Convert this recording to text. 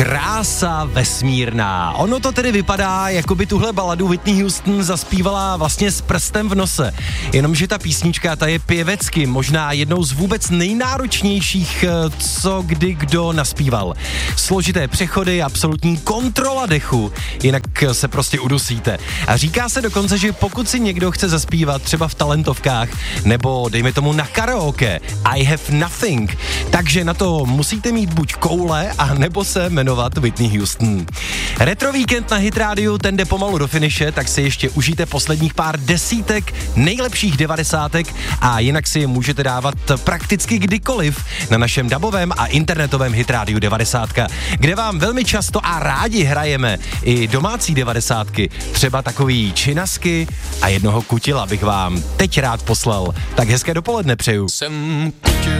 Krása vesmírná. Ono to tedy vypadá, jako by tuhle baladu Whitney Houston zaspívala vlastně s prstem v nose. Jenomže ta písnička, ta je pěvecky možná jednou z vůbec nejnáročnějších, co kdy kdo naspíval. Složité přechody, absolutní kontrola dechu, jinak se prostě udusíte. A říká se dokonce, že pokud si někdo chce zaspívat třeba v talentovkách, nebo dejme tomu na karaoke, I have nothing, takže na to musíte mít buď koule, a nebo se jmenovat Whitney Houston. Retro víkend na Hit Radio, ten jde pomalu do finiše, tak si ještě užijte posledních pár desítek nejlepších 90. a jinak si je můžete dávat prakticky kdykoliv na našem dabovém a internetovém Hit Radio 90, kde vám velmi často a rádi hrajeme i domácí 90, třeba takový činasky a jednoho kutila bych vám teď rád poslal. Tak hezké dopoledne přeju.